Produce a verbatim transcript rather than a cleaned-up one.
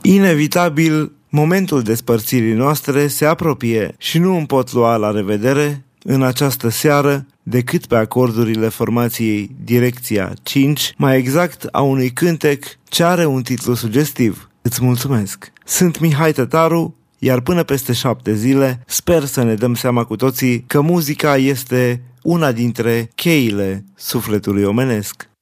Inevitabil, momentul despărțirii noastre se apropie și nu îmi pot lua la revedere în această seară decât pe acordurile formației Direcția cinci, mai exact a unui cântec ce are un titlu sugestiv. Îți mulțumesc! Sunt Mihai Tătaru, iar până peste șapte zile sper să ne dăm seama cu toții că muzica este una dintre cheile sufletului omenesc.